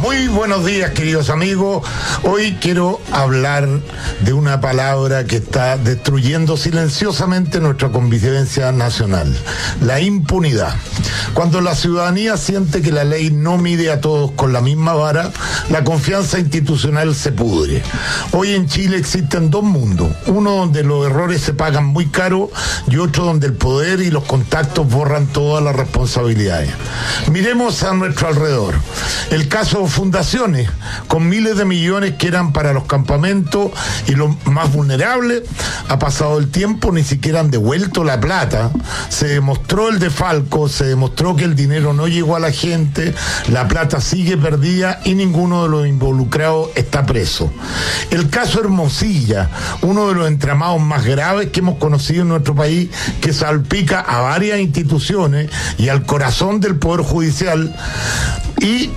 Muy buenos días, queridos amigos. Hoy quiero hablar de una palabra que está destruyendo silenciosamente nuestra convivencia nacional: la impunidad. Cuando la ciudadanía siente que la ley no mide a todos con la misma vara, la confianza institucional se pudre. Hoy en Chile existen dos mundos: uno donde los errores se pagan muy caro y otro donde el poder y los contactos borran todas las responsabilidades. Miremos a nuestro alrededor. El caso Fundaciones, con miles de millones que eran para los campamentos y los más vulnerables, ha pasado el tiempo, ni siquiera han devuelto la plata, se demostró el desfalco, se demostró que el dinero no llegó a la gente, la plata sigue perdida y ninguno de los involucrados está preso. El caso Hermosilla, uno de los entramados más graves que hemos conocido en nuestro país, que salpica a varias instituciones y al corazón del Poder Judicial, y